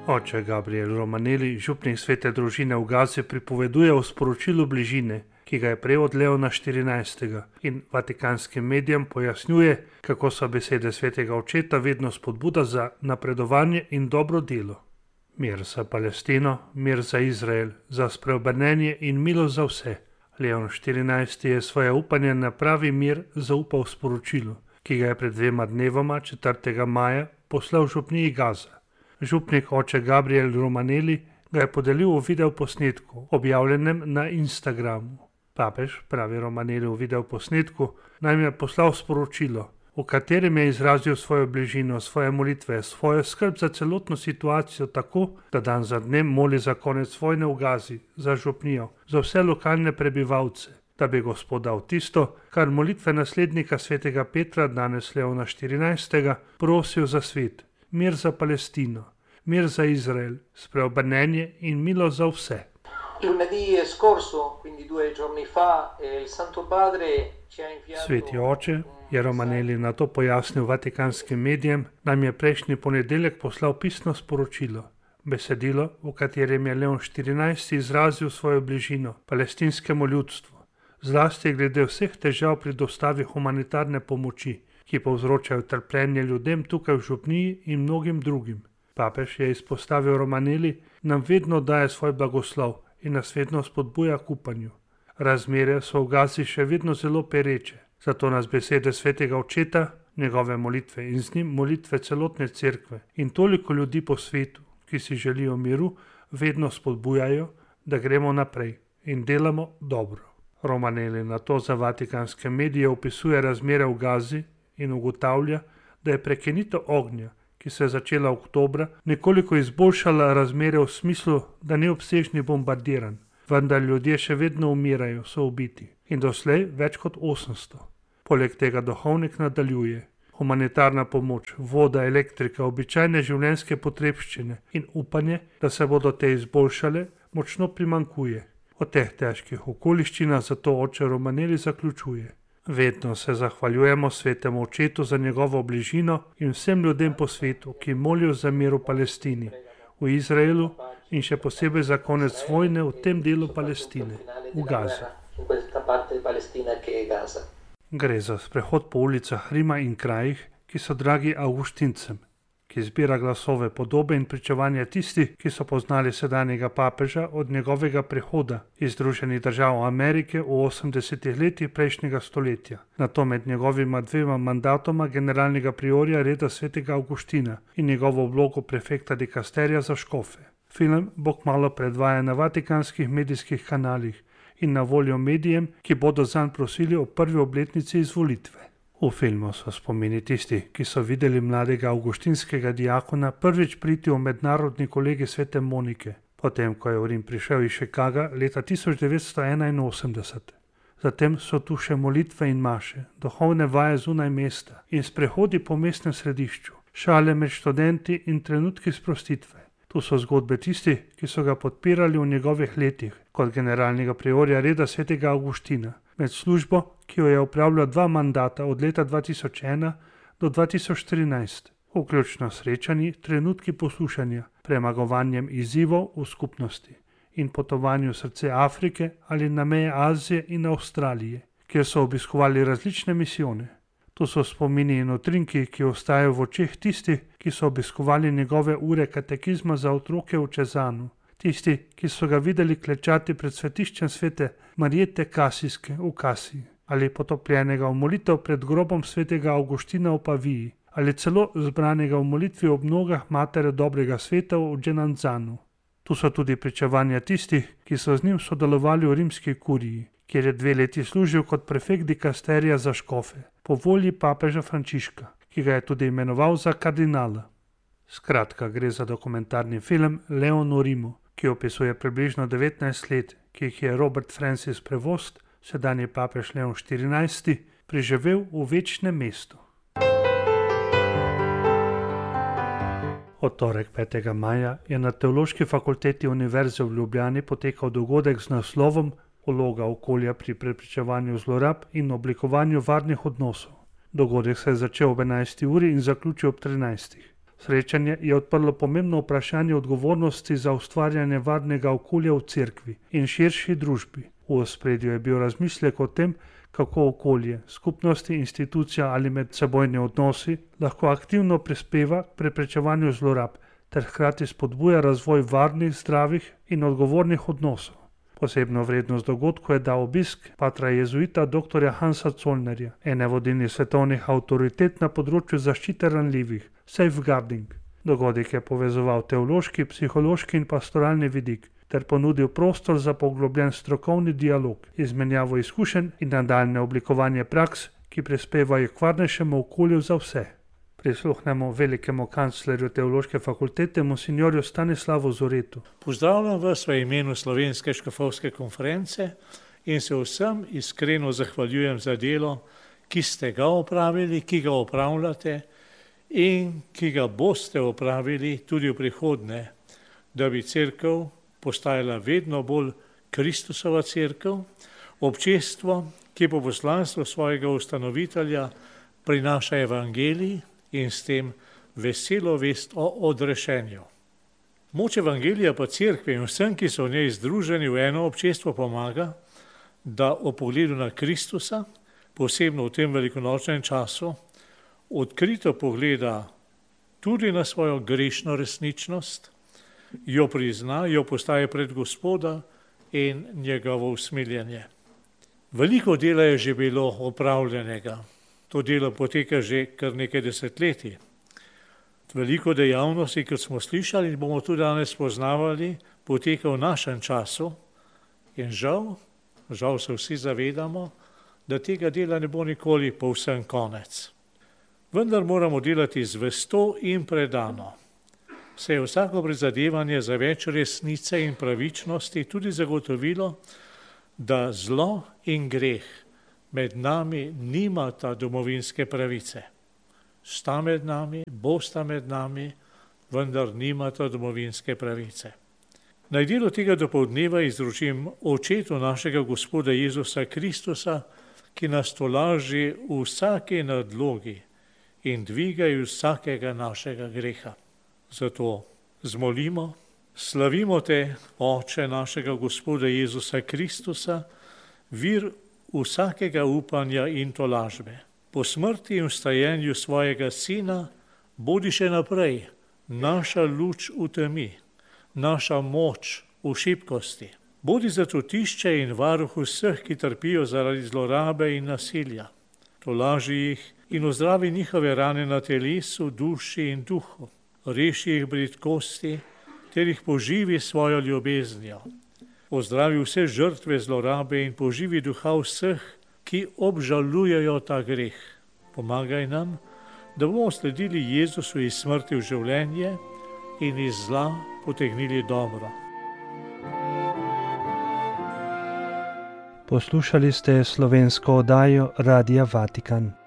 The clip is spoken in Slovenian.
Oče Gabriel Romanelli, župnik Svete družine v Gazi, pripoveduje o sporočilu bližine, ki ga je prejel od Leona XIV. In vatikanskim medijem pojasnjuje, kako so besede svetega očeta vedno spodbuda za napredovanje in dobro delo. Mir za Palestino, mir za Izrael, za spreobrnenje in milost za vse. Leon XIV. Je svoje upanje na pravi mir zaupal sporočilu, ki ga je pred 2 dnevoma, 4. maja, poslal župniji Gaza. Župnik oče Gabriel Romanelli ga je podelil v videoposnetku, objavljenem na Instagramu. Papež, pravi Romanelli v videoposnetku, nam je poslal sporočilo, v katerem je izrazil svojo bližino, svoje molitve, svojo skrb za celotno situacijo tako, da dan za dnem moli za konec vojne v Gazi, za župnijo, za vse lokalne prebivalce, da bi Gospod dal tisto, kar molitve naslednika svetega Petra, danes Leona XIV., prosil za svet, mir za Palestino, mir za Izrael, spreobrnenje in milost za vse. Lunedì scorso, quindi 2 giorni fa, il Santo Padre ci ha inviato... Sveti oče, je Romanelli na to pojasnil vatikanskim medijem, nam je prejšnji ponedeljek poslal pisno sporočilo, besedilo, v katerem je Leon XIV. Izrazil svojo bližino palestinskemu ljudstvu, zlasti glede vseh težav pri dostavi humanitarne pomoči, ki povzročajo trpljenje ljudem tukaj v župniji in mnogim drugim. Papež je izpostavil Romanelli, nam vedno daje svoj blagoslov in nas vedno spodbuja k upanju. Razmere so v Gazi še vedno zelo pereče, zato nas besede svetega očeta, njegove molitve in z njim molitve celotne cerkve in toliko ljudi po svetu, ki si želijo miru, vedno spodbujajo, da gremo naprej in delamo dobro. Romanelli na to za vatikanske medije opisuje razmere v Gazi in ugotavlja, da je prekinitev ognja, ki se je začela oktobra, nekoliko izboljšala razmere v smislu, da ni obsežni bombardiran, vendar ljudje še vedno umirajo, so ubiti in doslej več kot 800. Poleg tega duhovnik nadaljuje. Humanitarna pomoč, voda, elektrika, običajne življenjske potrebščine in upanje, da se bodo te izboljšale, močno primanjkuje. O teh težkih okoliščinah zato oče Romanelli zaključuje. Vedno se zahvaljujemo svetemu očetu za njegovo bližino in vsem ljudem po svetu, ki molijo za mir v Palestini, v Izraelu in še posebej za konec vojne v tem delu Palestine, v Gazi. Gre za sprehod po ulicah Rima in krajih, ki so dragi avguštincem, ki zbira glasove, podobe in pričevanja tistih, ki so poznali sedanjega papeža od njegovega prihoda iz Združenih držav Amerike v 80. letih prejšnjega stoletja, nato med njegovima 2 mandatoma generalnega priorja reda svetega Avguština in njegovo vlogo prefekta dikasterija za škofe. Film bo kmalu predvajan na vatikanskih medijskih kanalih in na voljo medijem, ki bodo zanj prosili o prvi obletnici izvolitve. V filmu so spomini tisti, ki so videli mladega avguštinskega diakona prvič priti v mednarodni kolegij svete Monike, potem ko je v Rim prišel iz Chicaga leta 1981. Zatem so tu še molitve in maše, duhovne vaje zunaj mesta in sprehodi po mestnem središču, šale med študenti in trenutki sprostitve. Tu so zgodbe tistih, ki so ga podpirali v njegovih letih kot generalnega priorja reda svetega Avguština, med službo, ki jo je opravljal 2 mandata od leta 2001 do 2013, vključno srečanji, trenutki poslušanja, premagovanjem izzivov v skupnosti in potovanju v srce Afrike ali na meje Azije in Avstralije, kjer so obiskovali različne misijone. To so spomini in utrinki, ki ostajajo v očeh tistih, ki so obiskovali njegove ure katekizma za otroke v Čezanu, tisti, ki so ga videli klečati pred svetiščem svete Marjete Kasijske v Kasiji ali potopljenega v molitev pred grobom svetega Avguština v Paviji ali celo zbranega v molitvi ob nogah matere dobrega sveta v Dženanzanu. Tu so tudi pričevanja tistih, ki so z njim sodelovali v rimski kuriji, kjer je 2 leti služil kot prefekt dikasterija za škofe, po volji papeža Frančiška, ki ga je tudi imenoval za kardinala. Skratka, gre za dokumentarni film Leon v Rimu, ki opisuje približno 19 let, ki jih je Robert Francis Prevost, sedanji papež Leon XIV., preživel v večnem mestu. Od torek 5. maja je na Teološki fakulteti Univerze v Ljubljani potekal dogodek z naslovom Vloga okolja pri preprečevanju zlorab in oblikovanju varnih odnosov. Dogodek se je začel ob 11. uri in zaključil ob 13. Srečanje je odprlo pomembno vprašanje odgovornosti za ustvarjanje varnega okolja v cerkvi in širši družbi. V ospredju je bil razmislek o tem, kako okolje, skupnosti, institucija ali medsebojni odnosi lahko aktivno prispeva k preprečevanju zlorab ter hkrati spodbuja razvoj varnih, zdravih in odgovornih odnosov. Posebno vrednost dogodku je dal obisk patra jezuita dr. Hansa Zollnerja, ene vodilnih svetovnih avtoritet na področju zaščite ranljivih, safeguarding. Dogodek je povezoval teološki, psihološki in pastoralni vidik ter ponudil prostor za poglobljen strokovni dialog, izmenjavo izkušenj in nadaljne oblikovanje praks, ki prispevajo k varnejšemu okolju za vse. Prisluhnemo velikemu kanclerju Teološke fakultete, monsinjorju Stanislavu Zoretu. Pozdravljam vas v imenu Slovenske škofovske konference in se vsem iskreno zahvaljujem za delo, ki ste ga opravili, ki ga opravljate in ki ga boste opravili tudi v prihodnje, da bi cerkev postajala vedno bolj Kristusova cerkev, občestvo, ki po poslanstvu svojega ustanovitelja prinaša evangelij in s tem veselo vest o odrešenju. Moč evangelija pa cerkvi in vsem, ki so v njej združeni v eno občestvo, pomaga, da o pogledu na Kristusa, posebno v tem velikonočnem času, odkrito pogleda tudi na svojo grešno resničnost, jo prizna, jo postavi pred Gospoda in njegovo usmiljenje. Veliko dela je že bilo opravljenega. To delo poteka že kar nekaj desetletij. Veliko dejavnosti, kot smo slišali in bomo tudi danes poznavali, poteka v našem času in žal se vsi zavedamo, da tega dela ne bo nikoli povsem konec. Vendar moramo delati zvesto in predano. Se je vsako prizadevanje za več resnice in pravičnosti tudi zagotovilo, da zlo in greh med nami nimata domovinske pravice. Sta med nami, bosta med nami, vendar nimata domovinske pravice. Naj delo tega dopoldneva izročim očetu našega Gospoda Jezusa Kristusa, ki nas tolaži v vsaki nadlogi in dviga iz vsakega našega greha. Zato zmolimo, slavimo te, Oče našega Gospoda Jezusa Kristusa, vir vsakega upanja in tolažbe. Po smrti in vstajenju svojega Sina bodi še naprej naša luč v temi, naša moč v šibkosti. Bodi zatočišče in varuh vseh, ki trpijo zaradi zlorabe in nasilja. Tolaži jih in ozdravi njihove rane na telesu, duši in duhu. Reši jih bridkosti, ter jih poživi svojo ljubeznijo. Ozdravi vse žrtve zlorabe in poživi duha vseh, ki obžalujejo ta greh. Pomagaj nam, da bomo sledili Jezusu iz smrti v življenje in iz zla potegnili dobro. Poslušali ste slovensko oddajo Radia Vatikan.